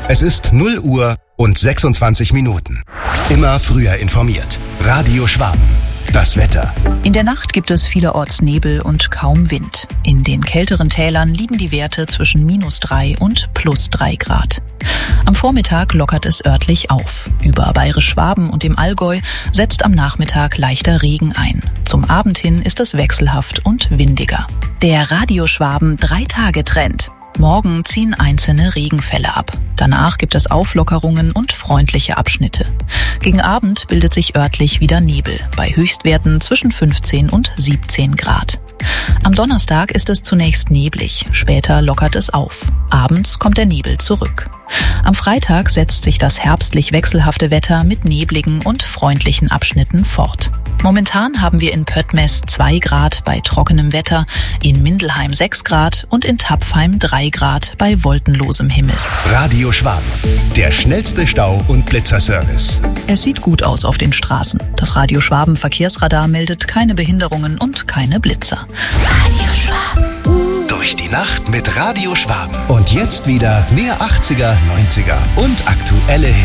Es ist 0 Uhr und 26 Minuten. Immer früher informiert. Radio Schwaben. Das Wetter. In der Nacht gibt es vielerorts Nebel und kaum Wind. In den kälteren Tälern liegen die Werte zwischen -3 und +3 Grad. Am Vormittag lockert es örtlich auf. Über Bayerisch Schwaben und dem Allgäu setzt am Nachmittag leichter Regen ein. Zum Abend hin ist es wechselhaft und windiger. Der Radio Schwaben 3-Tage-Trend. Morgen ziehen einzelne Regenfälle ab. Danach gibt es Auflockerungen und freundliche Abschnitte. Gegen Abend bildet sich örtlich wieder Nebel, bei Höchstwerten zwischen 15 und 17 Grad. Am Donnerstag ist es zunächst neblig, später lockert es auf. Abends kommt der Nebel zurück. Am Freitag setzt sich das herbstlich wechselhafte Wetter mit nebligen und freundlichen Abschnitten fort. Momentan haben wir in Pöttmes 2 Grad bei trockenem Wetter, in Mindelheim 6 Grad und in Tapfheim 3 Grad bei wolkenlosem Himmel. Radio Schwaben, der schnellste Stau- und Blitzerservice. Es sieht gut aus auf den Straßen. Das Radio Schwaben Verkehrsradar meldet keine Behinderungen und keine Blitzer. Radio Schwaben. Durch die Nacht mit Radio Schwaben. Und jetzt wieder mehr 80er, 90er und aktuelle Hits.